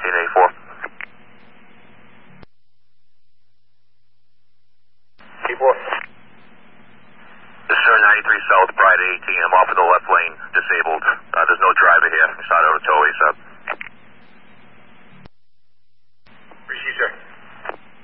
1384. Keyboard. This is 93 South, Pride 18. I'm off of the left lane, disabled. There's no driver here. It's not out of tow.